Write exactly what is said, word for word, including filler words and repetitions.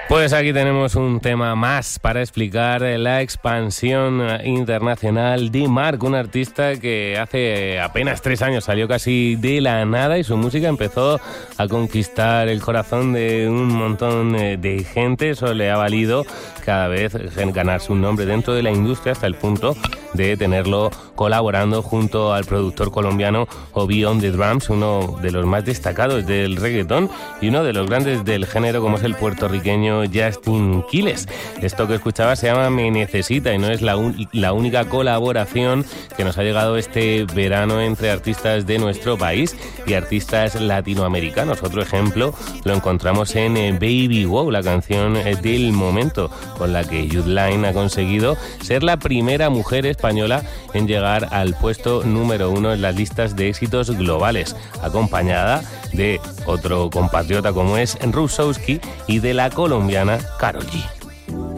Pues aquí tenemos un tema más para explicar la expansión internacional de Mark, un artista que hace apenas tres años salió casi de la nada y su música empezó a conquistar el corazón de un montón de gente. Eso le ha valido cada vez ganarse un nombre dentro de la industria hasta el punto de tenerlo colaborando junto al productor colombiano Obi on the Drums, uno de los más destacados del reggaetón y uno de los grandes del género como es el puertorriqueño Justin Quiles. Esto que escuchaba se llama Me Necesita y no es la, un, la única colaboración que nos ha llegado este verano entre artistas de nuestro país y artistas latinoamericanos. Otro ejemplo lo encontramos en Baby Wow, la canción del momento, con la que Jud Line ha conseguido ser la primera mujer española en llegar al puesto número uno en las listas de éxitos globales, acompañada de otro compatriota como es Rusowski y de la colombiana Karol G.